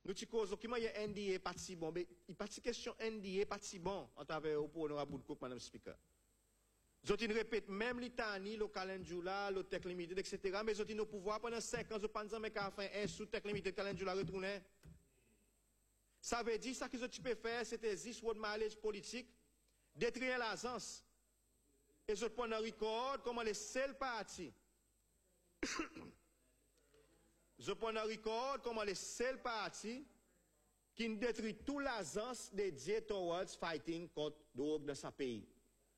nous t'y causons, comment y a NDA pas si bon, mais il pas de question NDA pas si bon, en travers pour honorable Boudkouk, madame speaker. Zotine répète même l'Itani, le calendula, le tech limited, etc. Mais zotine au pouvoir pendant 5 ans, je pense que qu'à faire un sous tech limited, calendula retourné. Ça veut dire, ça que je peux faire, c'était this word mileage politique, détruire l'agence. Et je prends un record, comment les seuls partis. Je prends un record, comment les seuls partis qui détruisent toute l'agence dédiée towards fighting contre drogue dans ce pays.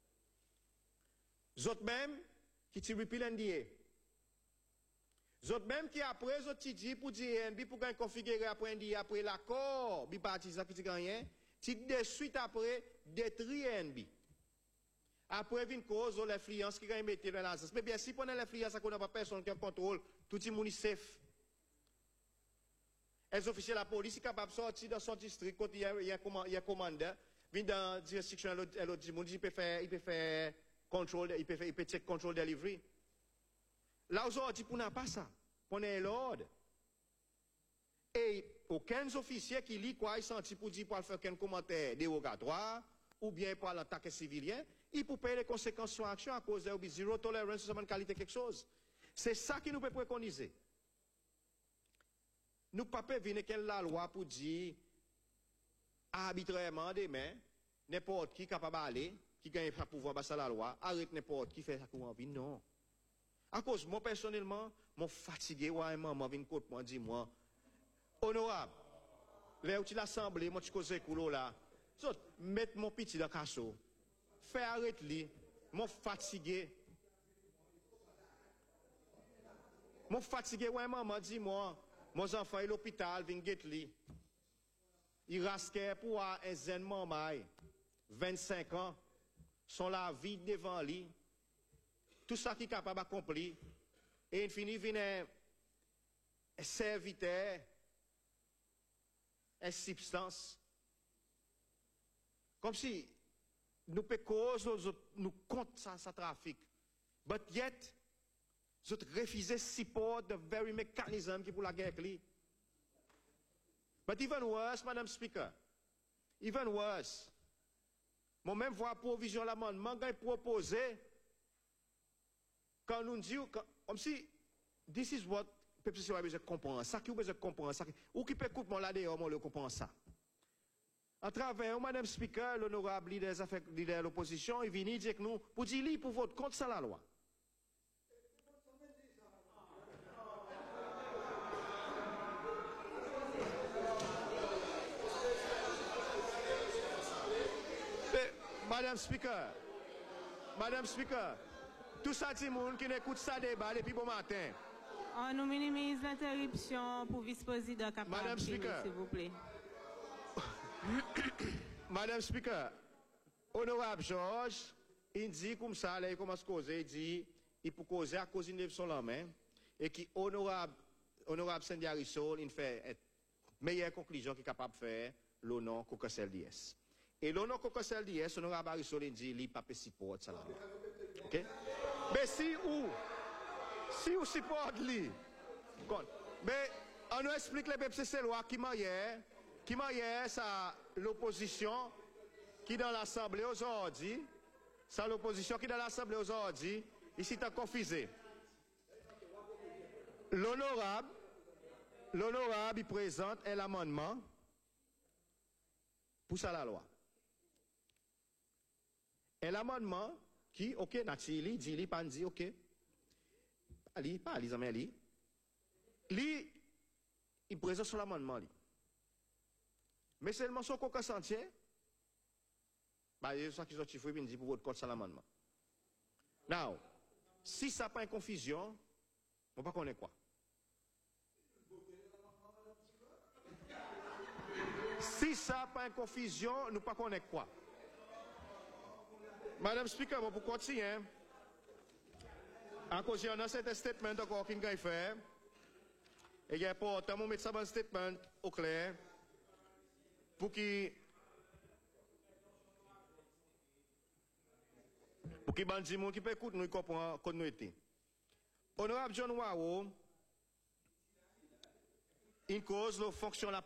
Zot même qui ti repeal NDA. Zot même qui après zot ti dit pour dire NB pour configurer après NDA après l'accord bipartisan qui ti gagné, ti de suite après détruit NB. Après vient cause l'influence qui gagne mettre dans l'agence. Mais bien si pendant l'influence ça qu'on n'a pas personne qui contrôle, tout le monde est safe. Les officiers de la police sont capables de sortir dans son district quand il y a un commandant, vient dans la direction de l'autre monde, il peut faire control, il peut check control delivery. Là aujourd'hui, pour n'a pas ça, pour n'a l'ordre. Et aucun officier qui lit quoi, il senti pour dire pour faire un commentaire dérogatoire, ou bien pour l'attaque civilien, il peut payer les conséquences sur l'action à cause de zéro tolérance sur la qualité de quelque chose. C'est ça qui nous peut préconiser. Nous ne pouvons pas venir la loi pour dire arbitrairement demain, n'importe qui est capable d'aller, qui gagne le pouvoir passer la loi, arrête n'importe qui fait ça comme envie. Non. À cause, moi personnellement, je suis fatigué, je viens côté moi, dis-moi, honorable, là où tu l'assemblée, moi tu causes coulo là, mettre mon petit dans le cachot, faire arrêter lui, je suis fatigué. Je suis fatigué, ouais, maman, dis-moi, mon enfant est à l'hôpital, vient guetter. Il rasque pour un zen maman, 25 ans, son la vie devant lui. Tout ça qui est capable d'accomplir. Et il finit vient un serviteur, une substance. Comme si nous pécons, nous comptons ça trafic. But yet, je refusais support the very mechanism qui pour la guerre. But even worse, Madam Speaker, even worse, moi-même vois provision l'amendement qu'on proposé, quand nous disons, comme si, this is what, peuple a besoin de comprendre, ça qui a besoin de comprendre, ça ou qui peut écouter mon là dehors, on le comprend ça. À travers, Madame Speaker, l'honorable leader de l'opposition, il vient dire que nous, pour dire, pour voter contre ça la loi. Madame Speaker, tout ça, tout le monde qui écoute ça débat depuis bon matin. On nous minimise l'interruption pour vice-président capable. Madame Speaker, s'il vous plaît. Madame Speaker, honorable Georges, il dit comme ça, là, il commence à causer, il dit, il peut causer à cause d'une leçon la main, et qui honorable Sandy Harrison, il fait une meilleure conclusion qu'il est capable de faire, le nom Kokosel DS. Et le nom Kokosel DS, honorable Harrison, il dit, il n'est pas support ça là. Ok? Mais si vous supportez lui, mais on nous explique les peuples, c'est loi qui m'a ça l'opposition qui dans l'Assemblée aujourd'hui, ça l'opposition qui dans l'Assemblée aujourd'hui, ici t'as confusé. L'honorable, il présente un amendement pour ça la loi. Un amendement qui, ok, Natili, dit, pas dit, ok. Pas les amis, il présente son amendement. Mais seulement son coca sentier, bah, il y a ça qui sont chiffrés, il dit pour votre code sur l'amendement. Now, si ça n'a pas une confusion, on ne va pas connaître quoi. Si ça n'a pas une confusion, nous ne pas connaître quoi. Madame Speaker, pour continuer, en cause il y a un certain statement encore qu'il a fait, et il y a important de mettre ça dans le statement au clair, pour qu'il bandi moun qui peut écouter nous comprendre qu'on nous était. Honorable John Wao, une cause de fonction la